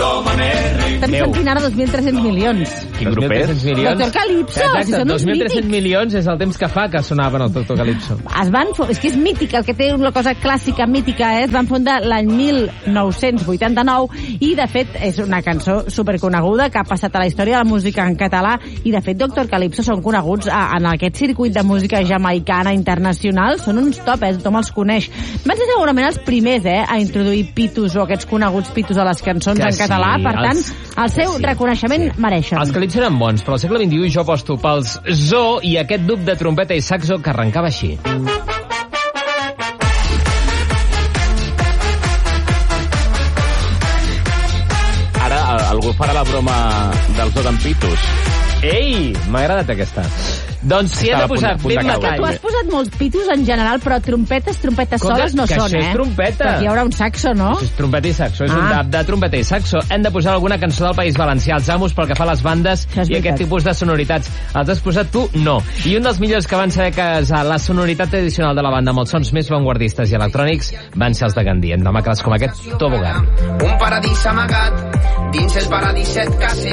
Estem sentint ara 2.300 milions. Quin grup és? 2.300 milions. Doctor Calypso, Exacte, si són uns 2.300 mítics. milions és el temps que fa que sonaven el Doctor Calypso. És que és mític, el que té una cosa clàssica, mítica, es van fundar l'any 1989 i, de fet, és una cançó superconeguda que ha passat a la història de la música en català i, de fet, Doctor Calypso són coneguts en aquest circuit de música jamaicana internacional. Són uns top, tothom els coneix. Van ser segurament els primers a introduir pitos o aquests coneguts pitos a les cançons en català. Per tant, el seu reconeixement mereixen. Els Calypso eren bons, però al segle XXI jo aposto pels Zoo i aquest dup de trompeta i saxo que arrencava així. Ara algú farà la broma dels Zoo d'en Pitos. Ei, m'ha agradat aquesta. Doncs si he de posar ben metall... Tu has posat molts pitos en general, però trompetes soles no que són, això és trompeta. Perquè hi haurà un saxo, no? Això és trompeta i saxo, és un dab de trompeta i saxo. Hem de posar alguna cançó del País Valencià, els amos pel que fa a les bandes i aquest tipus de sonoritats. Els has posat tu? No. I un dels millors que van saber casar la sonoritat tradicional de la banda amb els sons més vanguardistes i electrònics van ser els de Gandhi, amb demacles com aquest Tobogan. Un paradís amagat dins el paradíset caser.